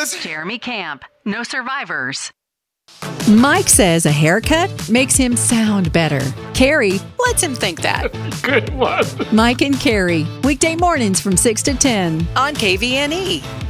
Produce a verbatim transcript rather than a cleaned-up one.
survivors. Jeremy Camp, no survivors. Mike says a haircut makes him sound better. Carrie lets him think that. Good one. Mike and Carrie, weekday mornings from six to ten on K V N E.